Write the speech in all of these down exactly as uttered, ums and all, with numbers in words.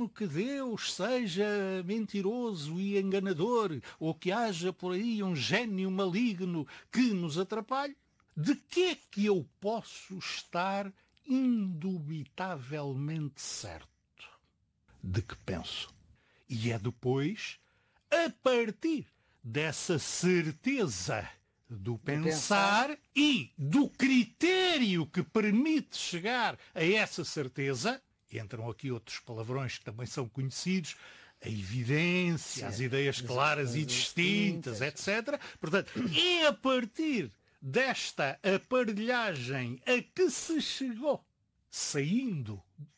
mesmo que Deus seja mentiroso e enganador, ou que haja por aí um gênio maligno que nos atrapalhe, de que é que eu posso estar indubitavelmente certo? De que penso. E é depois, a partir dessa certeza do pensar, pensar e do critério que permite chegar a essa certeza, entram aqui outros palavrões que também são conhecidos, a evidência, Sim, as ideias claras e distintas, etcétera. Portanto, é a partir desta aparelhagem a que se chegou, saindo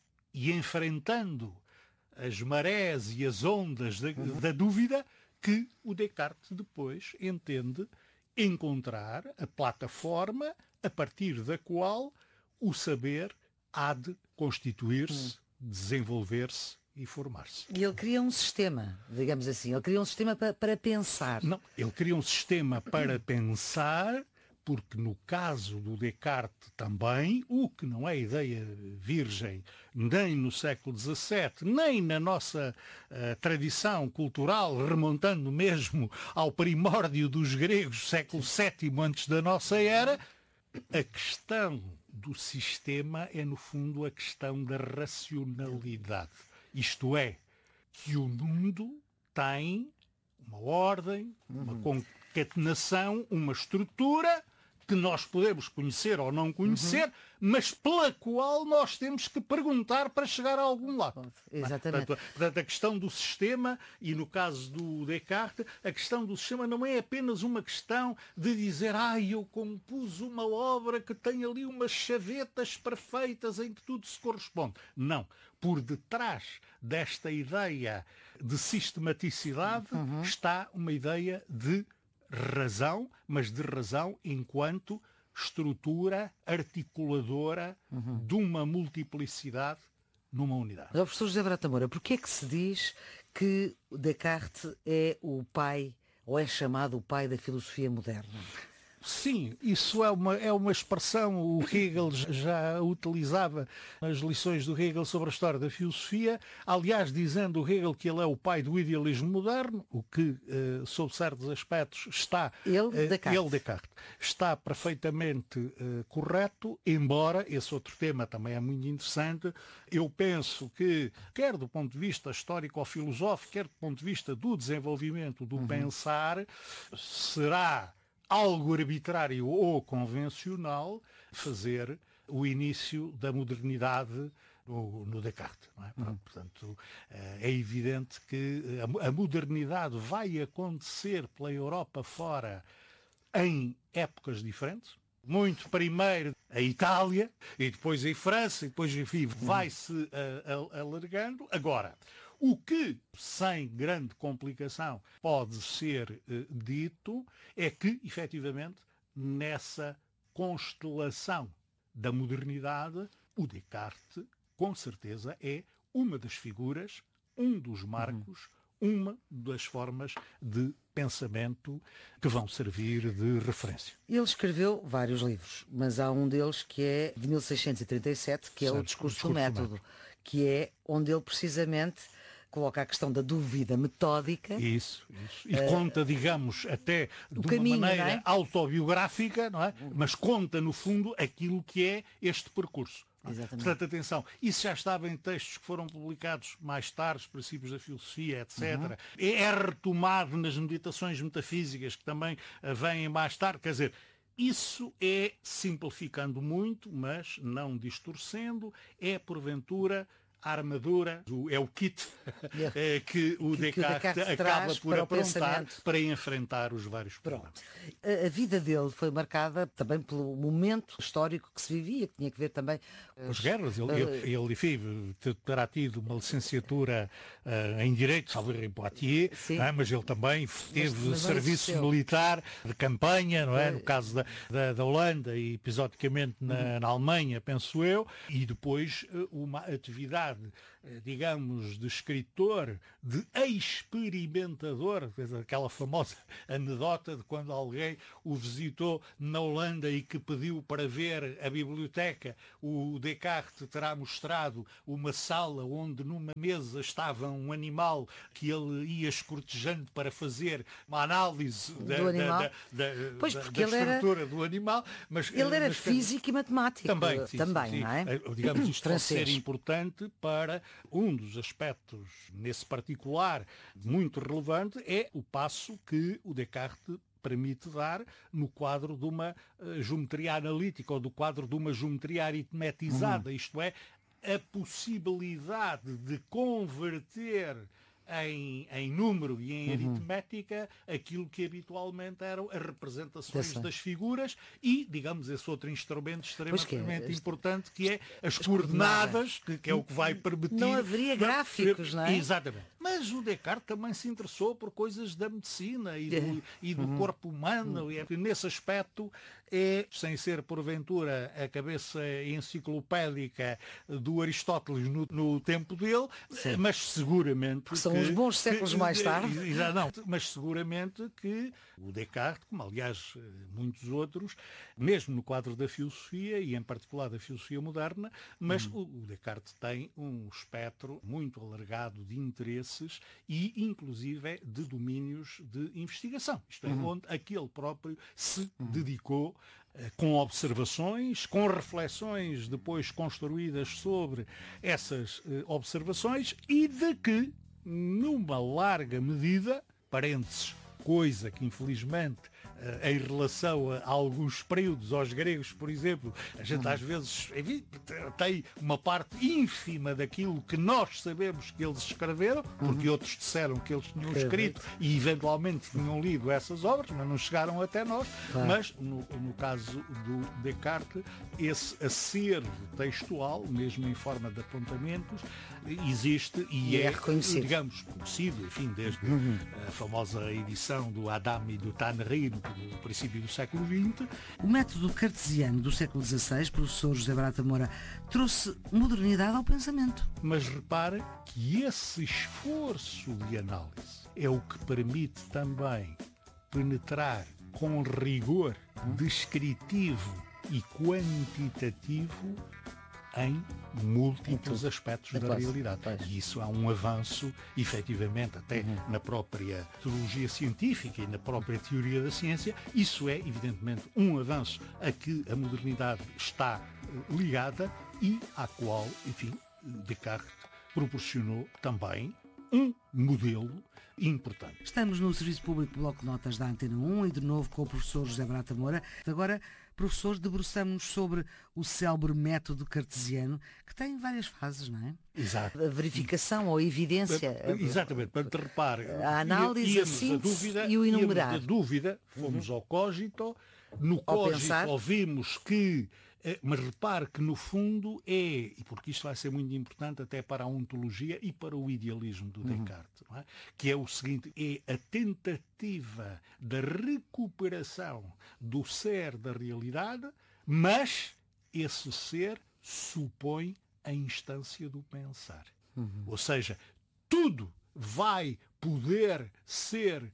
e enfrentando as marés e as ondas da, uhum. da dúvida, que o Descartes depois entende encontrar a plataforma a partir da qual o saber há de constituir-se, uhum. desenvolver-se e formar-se. E ele cria um sistema, digamos assim, ele cria um sistema para, para pensar. Não, ele cria um sistema para pensar, porque no caso do Descartes também, o que não é ideia virgem, nem no século dezassete, nem na nossa uh, tradição cultural, remontando mesmo ao primórdio dos gregos, século sétimo antes da nossa era, a questão do sistema é, no fundo, a questão da racionalidade. Isto é, que o mundo tem uma ordem, uma concatenação, uma estrutura que nós podemos conhecer ou não conhecer, uhum. mas pela qual nós temos que perguntar para chegar a algum lado. Exatamente. Portanto, portanto, a questão do sistema, e no caso do Descartes, a questão do sistema não é apenas uma questão de dizer, ah, eu compus uma obra que tem ali umas chavetas perfeitas em que tudo se corresponde. Não. Por detrás desta ideia de sistematicidade uhum. está uma ideia de razão, mas de razão enquanto estrutura articuladora uhum. de uma multiplicidade numa unidade. Mas, professor José Brata Moura, porquê é que se diz que Descartes é o pai, ou é chamado o pai da filosofia moderna? Sim, isso é uma, é uma expressão, o Hegel já utilizava nas lições do Hegel sobre a história da filosofia, aliás, dizendo o Hegel que ele é o pai do idealismo moderno, o que, eh, sob certos aspectos, está... Ele, eh, Descartes. Ele, Descartes. Está perfeitamente eh, correto, embora esse outro tema também é muito interessante. Eu penso que, quer do ponto de vista histórico ou filosófico, quer do ponto de vista do desenvolvimento do uhum. pensar, será algo arbitrário ou convencional fazer o início da modernidade no, no Descartes. Não é? Uhum. Portanto, é evidente que a modernidade vai acontecer pela Europa fora em épocas diferentes. Muito primeiro a Itália, e depois em França, e depois, enfim, vai-se uh, alargando. Agora, o que, sem grande complicação, pode ser uh, dito é que, efetivamente, nessa constelação da modernidade, o Descartes, com certeza, é uma das figuras, um dos marcos, uhum. uma das formas de pensamento que vão servir de referência. Ele escreveu vários livros, mas há um deles que é de mil seiscentos e trinta e sete, que é certo, o Discurso, o Discurso do Método, do Método, que é onde ele precisamente coloca a questão da dúvida metódica. Isso, isso. E uh, conta, digamos, até de uma caminho, maneira é? autobiográfica, não é? Mas conta, no fundo, aquilo que é este percurso. Exatamente. Portanto, atenção, isso já estava em textos que foram publicados mais tarde, os princípios da filosofia, etcétera. Uhum. É retomado nas meditações metafísicas, que também uh, vêm mais tarde. Quer dizer, isso é simplificando muito, mas não distorcendo, é, porventura, a armadura, é o kit yeah. que o Descartes, que o Descartes acaba por aprontar para enfrentar os vários problemas. A, a vida dele foi marcada também pelo momento histórico que se vivia, que tinha que ver também... As guerras. Ele, uh, ele, ele enfim, terá tido uma licenciatura uh, em Direito, salvo em Poitiers, não é? Mas ele também teve mas, mas serviço militar de campanha, não é? No caso da, da, da Holanda e episodicamente na, uhum. na Alemanha, penso eu, e depois uma atividade qualidade, digamos, de escritor, de experimentador, aquela famosa anedota de quando alguém o visitou na Holanda e que pediu para ver a biblioteca, o Descartes terá mostrado uma sala onde numa mesa estava um animal que ele ia escortejando para fazer uma análise da, do animal. da, da, pois, da, porque da ele estrutura era, do animal. Mas, ele era mas, físico e matemático. Também, sim, também sim, não é? Digamos, isto pode Francês. ser importante para um dos aspectos, nesse particular, muito relevante, é o passo que o Descartes permite dar no quadro de uma uh, geometria analítica ou do quadro de uma geometria aritmetizada, uhum. Isto é, a possibilidade de converter Em, em número e em uhum. aritmética aquilo que habitualmente eram as representações das figuras e, digamos, esse outro instrumento extremamente que é, importante que é as, as coordenadas, que, que é o que vai permitir... Não haveria gráficos, não é? Exatamente. Mas o Descartes também se interessou por coisas da medicina e do, e do uhum. corpo humano, e nesse aspecto é, sem ser porventura a cabeça enciclopédica do Aristóteles no, no tempo dele, sim. Mas seguramente... São que, os bons séculos que, mais tarde. Já não, mas seguramente que o Descartes, como aliás muitos outros, mesmo no quadro da filosofia, e em particular da filosofia moderna, mas hum. o Descartes tem um espectro muito alargado de interesses e, inclusive, de domínios de investigação. Isto é, hum. onde aquele próprio se hum. dedicou com observações, com reflexões depois construídas sobre essas observações e de que, numa larga medida, parênteses, coisa que infelizmente em relação a alguns períodos, aos gregos, por exemplo, a gente às vezes enfim, tem uma parte ínfima daquilo que nós sabemos que eles escreveram, porque uhum. outros disseram que eles tinham escrito e eventualmente tinham lido essas obras, mas não chegaram até nós. Claro. Mas no, no caso do Descartes, esse acervo textual, mesmo em forma de apontamentos, existe e, e é, é reconhecido. digamos, conhecido, enfim, desde uhum. a famosa edição do Adam e do Tannery no princípio do século vinte. O método cartesiano do século dezasseis, professor José Barata Moura, trouxe modernidade ao pensamento. Mas repare que esse esforço de análise é o que permite também penetrar com rigor descritivo e quantitativo em múltiplos aspectos da pois, realidade. Pois. E isso há um avanço, efetivamente, até uhum. na própria metodologia científica e na própria teoria da ciência. Isso é, evidentemente, um avanço a que a modernidade está ligada e à qual, enfim, Descartes proporcionou também um modelo importante. Estamos no Serviço Público Bloco de Notas da Antena um e de novo com o professor José Barata Moura. Agora, professor, debruçamos-nos sobre o célebre método cartesiano, que tem várias fases, não é? Exato. A verificação ou a evidência. Exatamente, para te repare. A análise, a síntese e o enumerar. Da dúvida, fomos uhum. ao cogito, no cogito ouvimos que mas repare que, no fundo, é, e porque isto vai ser muito importante até para a ontologia e para o idealismo do Descartes, uhum. não é? Que é o seguinte, é a tentativa da recuperação do ser da realidade, mas esse ser supõe a instância do pensar. Uhum. Ou seja, tudo vai poder ser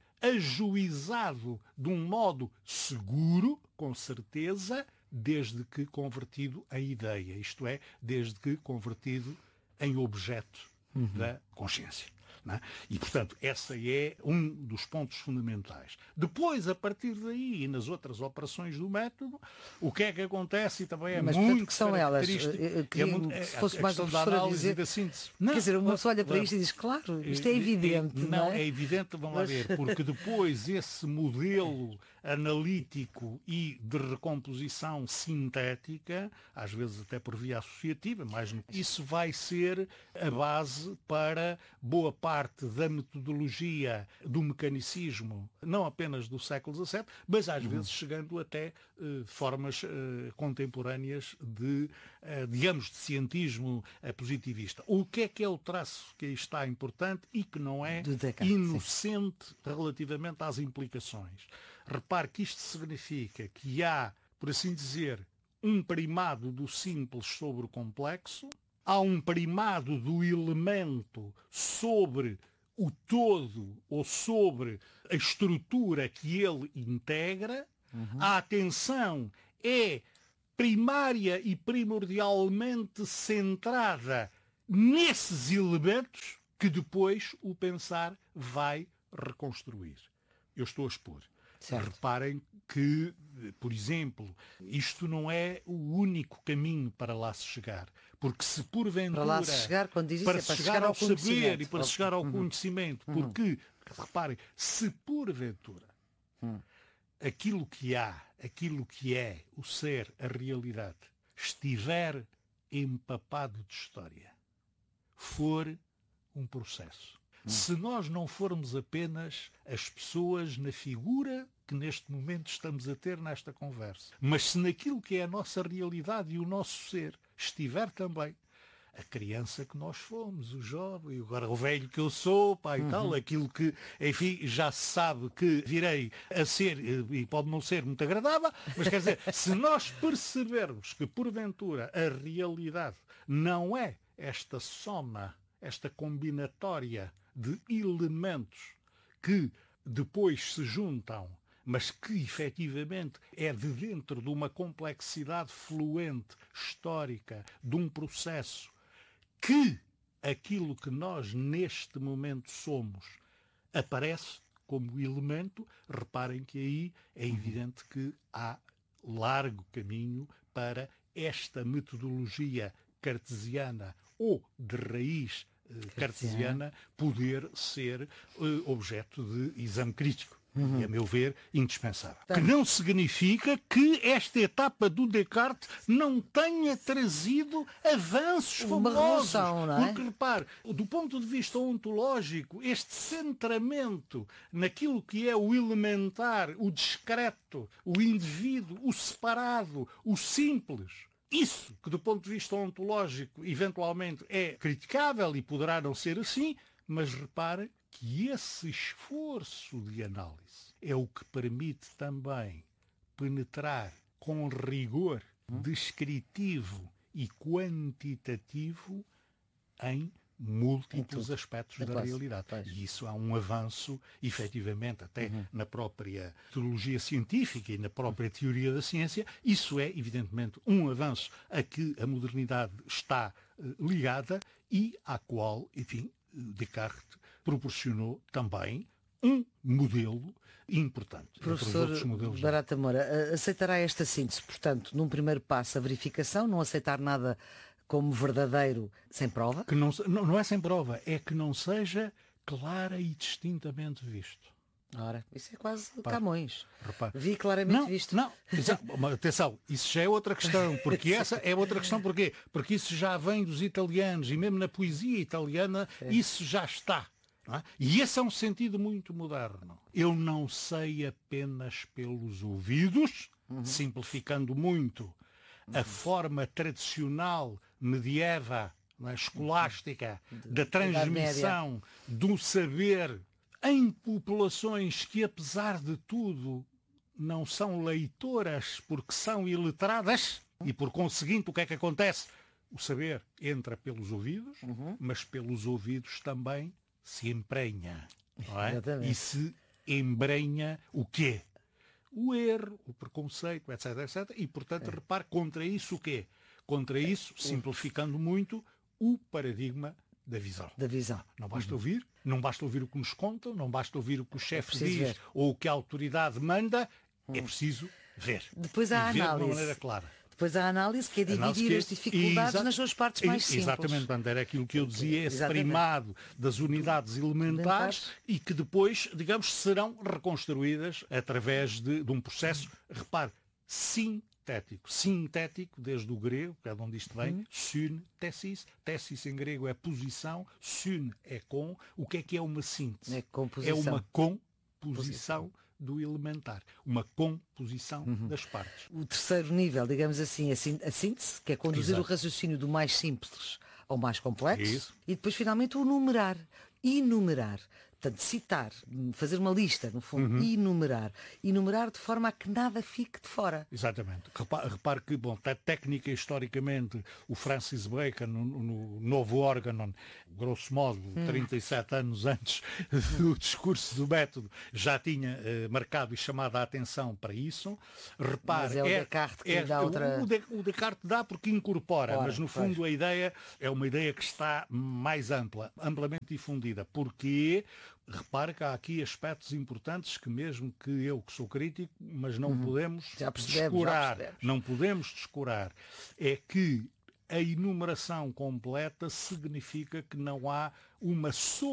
ajuizado de um modo seguro, com certeza, desde que convertido em ideia, isto é, desde que convertido em objeto uhum. da consciência. Não é? E, portanto, esse é um dos pontos fundamentais. Depois, a partir daí, e nas outras operações do método, o que é que acontece e também é Mas, muito que são elas? Que é muito, se fosse a, a mais questão da análise dizer, e da síntese. Não, quer dizer, uma pessoa olha para isto e diz, claro, isto é evidente. Não, não é? é evidente, vamos lá ver, porque depois esse modelo analítico e de recomposição sintética, às vezes até por via associativa, mas isso vai ser a base para boa parte da metodologia do mecanicismo, não apenas do século dezassete, mas às uhum. vezes chegando até uh, formas uh, contemporâneas de, uh, digamos, de cientismo uh, positivista. O que é que é o traço que aí está importante e que não é Descartes, inocente sim. relativamente às implicações? Repare que isto significa que há, por assim dizer, um primado do simples sobre o complexo, há um primado do elemento sobre o todo ou sobre a estrutura que ele integra, uhum. a atenção é primária e primordialmente centrada nesses elementos que depois o pensar vai reconstruir. Eu estou a expor. Certo. Reparem que, por exemplo, isto não é o único caminho para lá se chegar. Porque se porventura... Para lá se chegar, quando diz isso, para é para chegar, chegar ao, ao saber e para ao... chegar ao uhum. conhecimento. Uhum. Porque, reparem, se porventura uhum. aquilo que há, aquilo que é o ser, a realidade, estiver empapado de história, for um processo. Hum. Se nós não formos apenas as pessoas na figura que neste momento estamos a ter nesta conversa, mas se naquilo que é a nossa realidade e o nosso ser estiver também a criança que nós fomos, o jovem, agora o velho que eu sou, pá, e uhum. tal, aquilo que, enfim, já se sabe que virei a ser, e pode não ser muito agradável, mas quer dizer, se nós percebermos que porventura a realidade não é esta soma, esta combinatória de elementos que depois se juntam, mas que efetivamente é de dentro de uma complexidade fluente, histórica, de um processo, que aquilo que nós neste momento somos aparece como elemento, reparem que aí é evidente que há largo caminho para esta metodologia cartesiana ou de raiz cartesiana poder ser uh, objeto de exame crítico. Uhum. E, a meu ver, indispensável. Tá. Que não significa que esta etapa do Descartes não tenha trazido avanços famosos. Não é? Porque, repare, do ponto de vista ontológico, este centramento naquilo que é o elementar, o discreto, o indivíduo, o separado, o simples, isso que do ponto de vista ontológico eventualmente é criticável e poderá não ser assim, mas repare que esse esforço de análise é o que permite também penetrar com rigor descritivo e quantitativo em múltiplos aspectos da Depois, realidade. depois. E isso há um avanço, efetivamente, até uhum. na própria teologia científica e na própria teoria da ciência. Isso é, evidentemente, um avanço a que a modernidade está uh, ligada e à qual, enfim, Descartes proporcionou também um modelo importante. Professor Barata Moura, aceitará esta síntese, portanto, num primeiro passo a verificação, não aceitar nada como verdadeiro sem prova? Que não, não, não é sem prova, é que não seja clara e distintamente visto. Ora, isso é quase Repare, Camões. Repare. Vi claramente não, visto. Não, mas atenção, isso já é outra questão, porque essa é outra questão, porquê? Porque isso já vem dos italianos e mesmo na poesia italiana é. Isso já está. Não é? E esse é um sentido muito moderno. Eu não sei apenas pelos ouvidos, uhum. simplificando muito, uhum. a forma tradicional, medieva, não é? Escolástica, uhum. da transmissão do saber em populações que, apesar de tudo, não são leitoras porque são iletradas e, por conseguinte, o que é que acontece? O saber entra pelos ouvidos, uhum. mas pelos ouvidos também se emprenha. Não é? E se embrenha o quê? O erro, o preconceito, etc, etcétera. E, portanto, é. repare, contra isso o quê? Contra isso, simplificando muito, o paradigma da visão. Da visão. Não basta uhum. ouvir, não basta ouvir o que nos contam, não basta ouvir o que o chefe é diz ver. ou o que a autoridade manda, uhum. é preciso ver. Depois há a ver análise. de uma maneira clara. Depois há a análise, que é dividir que é, as dificuldades exa- nas suas partes mais simples. Exatamente, era aquilo que eu dizia, esse exatamente. primado das unidades elementares e que depois, digamos, serão reconstruídas através de, de um processo, repare, sintético. Sintético, desde o grego, que é de onde isto vem, hum. syn, tessis. Tessis em grego é posição, syn é com. O que é que é uma síntese? É composição. É uma composição do elementar, uma composição uhum. das partes. O terceiro nível, digamos assim, a síntese, que é conduzir Exato. o raciocínio do mais simples ao mais complexo. Isso. E depois, finalmente, o numerar. Enumerar. Portanto, citar, fazer uma lista, no fundo, Uhum. e enumerar. Enumerar de forma a que nada fique de fora. Exatamente. Repare, repare que, bom, te- técnica e historicamente, o Francis Bacon, no, no novo Organon, grosso modo, Hum. trinta e sete anos antes do discurso do método, já tinha eh, marcado e chamado a atenção para isso. Repare, Mas é o Descartes que lhe dá o- outra- O, De- o Descartes dá porque incorpora, Ora, mas no pois. fundo a ideia é uma ideia que está mais ampla, amplamente difundida. Porque, repare que há aqui aspectos importantes que mesmo que eu que sou crítico, mas não podemos Já percebemos, já descurar, percebemos. não podemos descurar, é que a enumeração completa significa que não há uma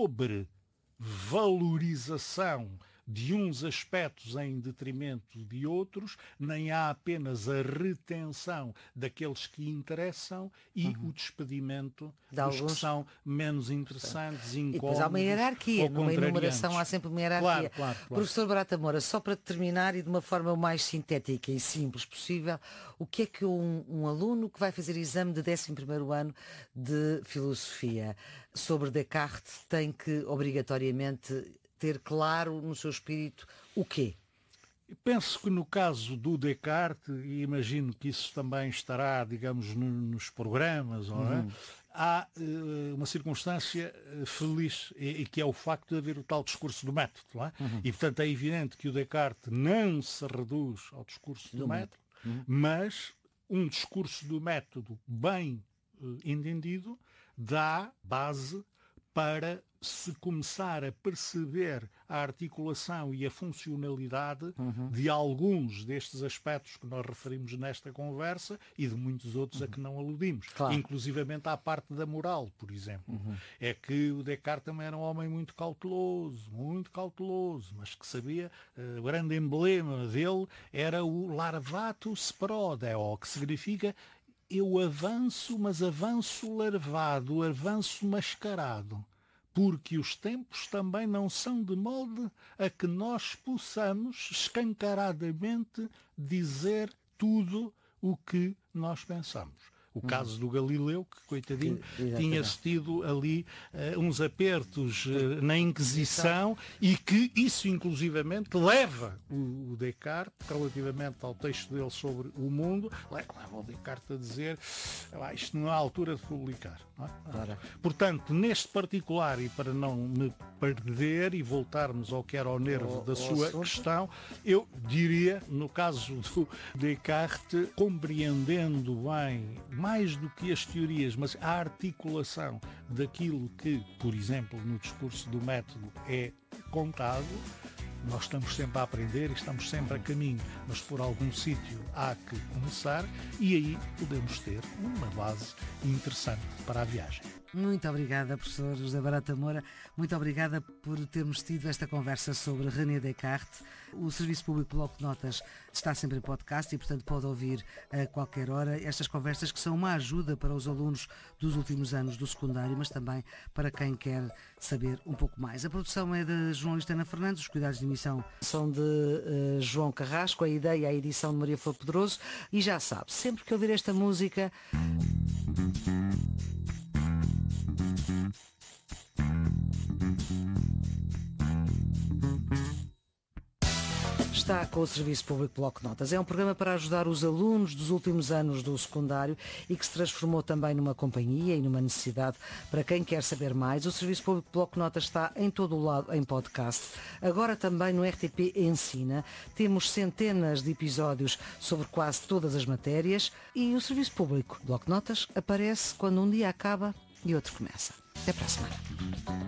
sobrevalorização de uns aspectos em detrimento de outros, nem há apenas a retenção daqueles que interessam e o despedimento De dos alguns. que são menos interessantes, E incómodos depois há uma hierarquia, ou numa contrariantes. enumeração há sempre uma hierarquia. Claro, claro, claro. Professor Barata Moura, só para terminar e de uma forma o mais sintética e simples possível, o que é que um, um aluno que vai fazer exame de décimo primeiro ano de filosofia sobre Descartes tem que obrigatoriamente ter claro no seu espírito o quê? Penso que no caso do Descartes, e imagino que isso também estará, digamos, no- nos programas, não é? Há eh, uma circunstância eh, feliz, e, e que é o facto de haver o tal discurso do método. Não é? E, portanto, é evidente que o Descartes não se reduz ao discurso do, Do método, mas um discurso do método bem eh, entendido dá base para se começar a perceber a articulação e a funcionalidade de alguns destes aspectos que nós referimos nesta conversa e de muitos outros a que não aludimos. Claro. Inclusivamente à parte da moral, por exemplo. É que o Descartes também era um homem muito cauteloso, muito cauteloso, mas que sabia, eh, o grande emblema dele era o larvatus prodeo, que significa eu avanço, mas avanço larvado, avanço mascarado. Porque os tempos também não são de modo a que nós possamos escancaradamente dizer tudo o que nós pensamos. O caso do Galileu, que, coitadinho, Que- exatamente. tinha-se tido ali eh, uns apertos eh, na Inquisição e que isso, inclusivamente, leva o, o Descartes, relativamente ao texto dele sobre o mundo, leva, leva o Descartes a dizer "Ah, isto não é a altura de publicar. Não é? Ora. Portanto, neste particular, e para não me perder e voltarmos ao que era o nervo O- da o sua assunto. questão, eu diria, no caso do Descartes, compreendendo bem, mais do que as teorias, mas a articulação daquilo que, por exemplo, no discurso do método é contado, nós estamos sempre a aprender e estamos sempre a caminho, mas por algum sítio há que começar e aí podemos ter uma base interessante para a viagem. Muito obrigada, professor José Barata Moura. Muito obrigada por termos tido esta conversa sobre René Descartes. O Serviço Público Bloco de Notas está sempre em podcast e, portanto, pode ouvir a qualquer hora estas conversas que são uma ajuda para os alunos dos últimos anos do secundário, mas também para quem quer saber um pouco mais. A produção é de João Listana Fernandes, os cuidados de emissão são de uh, João Carrasco, a ideia e a edição de Maria Flor Pedroso. E já sabe, sempre que ouvir esta música... Está com o Serviço Público Bloco de Notas. É um programa para ajudar os alunos dos últimos anos do secundário e que se transformou também numa companhia e numa necessidade para quem quer saber mais. O Serviço Público Bloco de Notas está em todo o lado em podcast. Agora também no R T P Ensina. Temos centenas de episódios sobre quase todas as matérias e o Serviço Público Bloco de Notas aparece quando um dia acaba e outro começa. Até para a semana.